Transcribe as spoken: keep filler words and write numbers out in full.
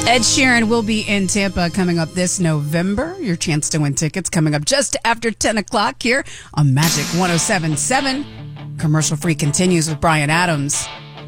Ed Sheeran will be in Tampa coming up this November. Your chance to win tickets coming up just after ten o'clock here on Magic one oh seven point seven. Commercial Free continues with Brian Adams.